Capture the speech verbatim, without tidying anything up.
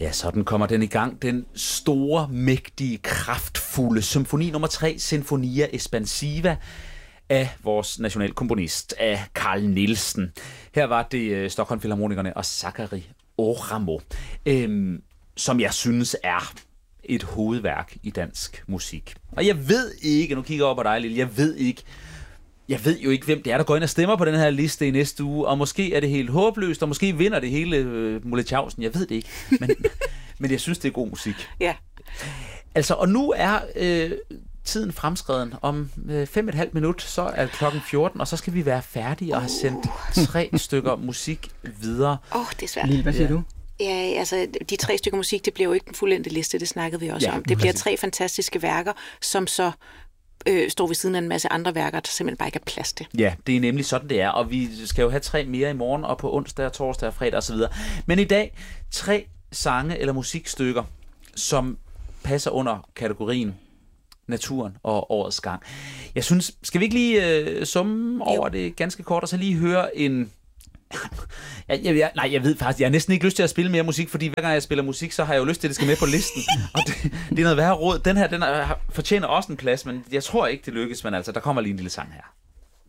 Ja, sådan kommer den i gang. Den store, mægtige, kraftfulde symfoni nummer tre, Sinfonia Espansiva, af vores nationalkomponist, af Carl Nielsen. Her var det uh, Stockholm Filharmonikerne og Sakari Oramo, øhm, som jeg synes er et hovedværk i dansk musik. Og jeg ved ikke, nu kigger jeg op på dig, Lille, jeg ved ikke, Jeg ved jo ikke, hvem det er, der går ind og stemmer på den her liste i næste uge, og måske er det helt håbløst, og måske vinder det hele uh, Mulletjavsen. Jeg ved det ikke, men, men jeg synes, det er god musik. Ja. Altså, og nu er øh, tiden fremskreden. Om øh, fem og et halvt minut, så er klokken fjorten, og så skal vi være færdige og have sendt tre stykker musik videre. Åh, oh, det er svært. Lille, hvad siger Ja. du? Ja, altså, de tre stykker musik, det bliver jo ikke den fuldendte liste, det snakkede vi også Ja, om. Det bliver præcis. tre fantastiske værker, som så øh, står ved siden af en masse andre værker, der simpelthen bare ikke er plads til. Ja, det er nemlig sådan, det er, og vi skal jo have tre mere i morgen, og på onsdag, og torsdag og fredag osv. Men i dag, tre sange eller musikstykker, som passer under kategorien naturen og årets gang. Jeg synes, skal vi ikke lige øh, summe over det ganske kort, og så lige høre en... Jeg, jeg, jeg, nej, jeg ved faktisk, jeg har næsten ikke lyst til at spille mere musik, fordi hver gang jeg spiller musik, så har jeg jo lyst til, at det skal med på listen. Og det, det er noget værre råd. Den her, den er, fortjener også en plads, men jeg tror ikke, det lykkes, men altså, der kommer lige en lille sang her.